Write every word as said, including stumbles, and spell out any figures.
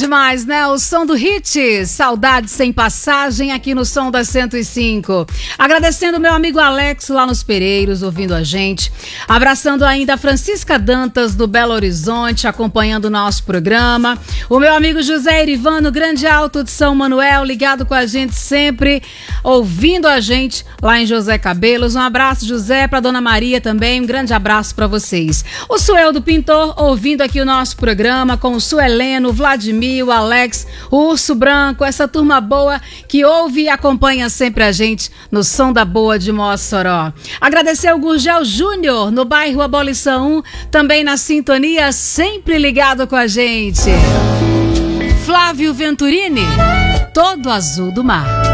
demais, né? O som do hit, Saudade Sem Passagem, aqui no Som da cento e cinco. Agradecendo o meu amigo Alex lá nos Pereiros, ouvindo a gente. Abraçando ainda a Francisca Dantas do Belo Horizonte, acompanhando o nosso programa. O meu amigo José Irivano, Grande Alto de São Manuel, ligado com a gente sempre, ouvindo a gente lá em José Cabelos. Um abraço, José, para Dona Maria também. Um grande abraço para vocês. O Suel do Pintor, ouvindo aqui o nosso programa com o Sueleno, o Vladimir, o Alex, o Urso Branco, essa turma boa que ouve e acompanha sempre a gente no Som da Boa de Mossoró. Agradecer ao Gurgel Júnior, no bairro Abolição um, também na sintonia, sempre ligado com a gente. Flávio Venturini, Todo Azul do Mar.